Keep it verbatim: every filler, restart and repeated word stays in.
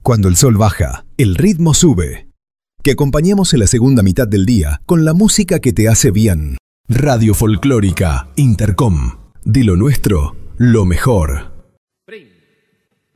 Cuando el sol baja, el ritmo sube. Que acompañemos en la segunda mitad del día con la música que te hace bien. Radio Folclórica Intercom. De lo nuestro, lo mejor.